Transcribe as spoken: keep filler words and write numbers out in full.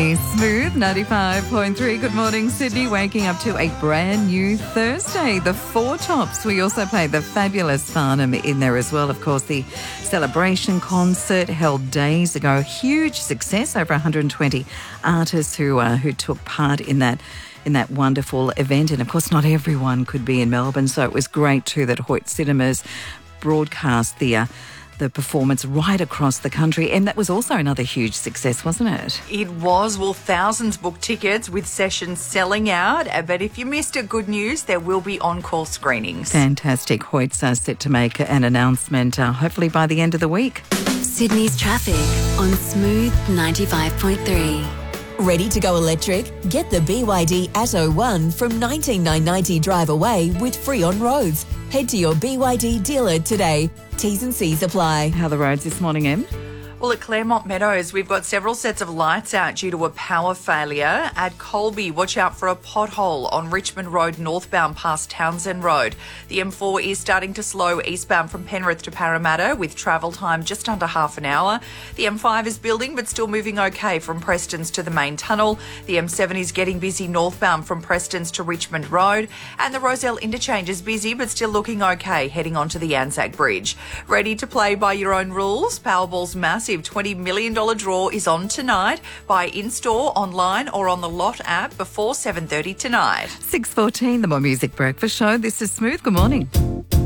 Smooth ninety-five point three. Good morning, Sydney. Waking up to a brand new Thursday. The Four Tops. We also played the fabulous Farnham in there as well. Of course, the celebration concert held days ago. Huge success. Over one hundred twenty artists who uh, who took part in that. in that wonderful event. And of course, not everyone could be in Melbourne, so it was great too that Hoyt Cinemas broadcast the uh, the performance right across the country. And that was also another huge success, wasn't it? It was. Well, thousands booked tickets with sessions selling out. But if you missed it, good news, there will be encore screenings. Fantastic. Hoyt's uh, set to make an announcement uh, hopefully by the end of the week. Sydney's traffic on Smooth ninety-five point three. Ready to go electric? Get the B Y D Atto one from nineteen nine ninety drive away with free on roads. Head to your B Y D dealer today. T's and C's apply. How are the roads this morning, Em? Well, at Claremont Meadows, we've got several sets of lights out due to a power failure. At Colby, watch out for a pothole on Richmond Road northbound past Townsend Road. The M four is starting to slow eastbound from Penrith to Parramatta with travel time just under half an hour. The M five is building but still moving okay from Prestons to the main tunnel. The M seven is getting busy northbound from Prestons to Richmond Road. And the Rozelle interchange is busy but still looking okay heading onto the Anzac Bridge. Ready to play by your own rules? Powerball's massive twenty million dollars draw is on tonight. Buy in-store, online or on the Lot app before seven thirty tonight. six fourteen, the More Music Breakfast Show. This is Smooth. Good morning.